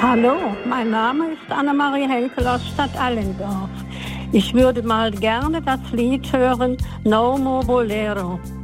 Hallo, mein Name ist Annemarie Henkel aus Stadt Allendorf. Ich würde mal gerne das Lied hören No More Bolero.